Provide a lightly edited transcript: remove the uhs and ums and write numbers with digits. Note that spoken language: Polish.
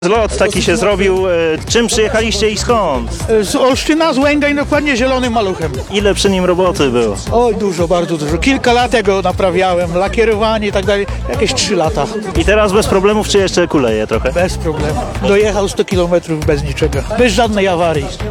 Zlot taki się zrobił. Czym przyjechaliście i skąd? Z Olsztyna, z Łęgań, dokładnie zielonym maluchem. Ile przy nim roboty było? Oj, dużo, bardzo dużo. Kilka lat ja go naprawiałem, lakierowanie i tak dalej. Jakieś 3 lata. I teraz bez problemów, czy jeszcze kuleje trochę? Bez problemu. Dojechał 100 km bez niczego. Bez żadnej awarii.